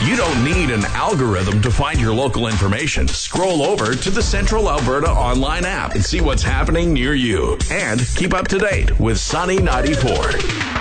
You don't need an algorithm to find your local information. Scroll over to the Central Alberta online app and see what's happening near you. And keep up to date with Sunny 94.